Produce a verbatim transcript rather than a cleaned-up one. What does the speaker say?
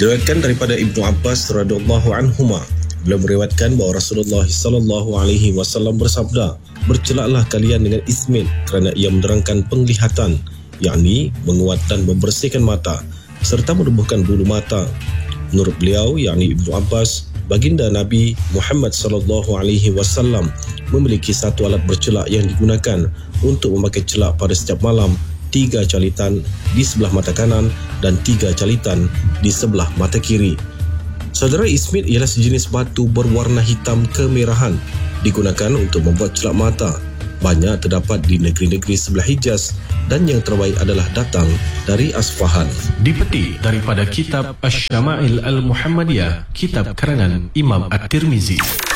Diriwayatkan daripada Ibnu Abbas radhiyallahu anhuma, beliau meriwayatkan bahawa Rasulullah sallallahu alaihi wasallam bersabda, "Bercelaklah kalian dengan ismin kerana ia menerangkan penglihatan, yakni menguat dan membersihkan mata serta menumbuhkan bulu mata." Menurut beliau, yakni Ibnu Abbas, baginda Nabi Muhammad sallallahu alaihi wasallam memiliki satu alat bercelak yang digunakan untuk memakai celak pada setiap malam, tiga calitan di sebelah mata kanan dan tiga calitan di sebelah mata kiri. Saudara, ismit ialah sejenis batu berwarna hitam kemerahan, digunakan untuk membuat celak mata. Banyak terdapat di negeri-negeri sebelah Hijaz dan yang terbaik adalah datang dari Asfahan. Dipetik daripada kitab Asy-Syama'il Al-Muhammadiyah, kitab karangan Imam At-Tirmizi.